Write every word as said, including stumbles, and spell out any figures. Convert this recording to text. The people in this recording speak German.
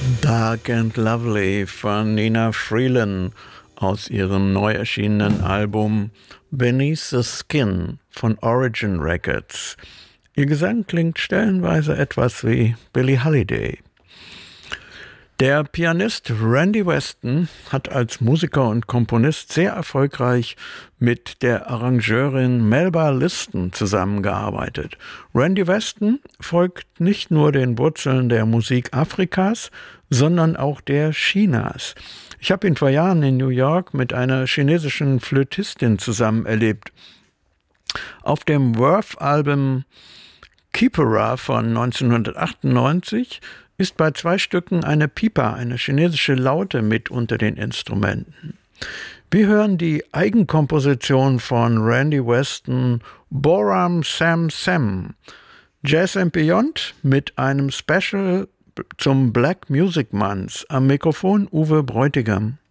Dark and Lovely von Nina Freeland aus ihrem neu erschienenen Album Beneath the Skin von Origin Records. Ihr Gesang klingt stellenweise etwas wie Billie Holiday. Der Pianist Randy Weston hat als Musiker und Komponist sehr erfolgreich mit der Arrangeurin Melba Liston zusammengearbeitet. Randy Weston folgt nicht nur den Wurzeln der Musik Afrikas, sondern auch der Chinas. Ich habe ihn vor Jahren in New York mit einer chinesischen Flötistin zusammen erlebt. Auf dem Worth-Album Kipera von neunzehnhundertachtundneunzig ist bei zwei Stücken eine Pipa, eine chinesische Laute, mit unter den Instrumenten. Wir hören die Eigenkomposition von Randy Weston, Boram Sam Sam, Jazz and Beyond mit einem Special zum Black Music Month. Am Mikrofon Uwe Bräutigam.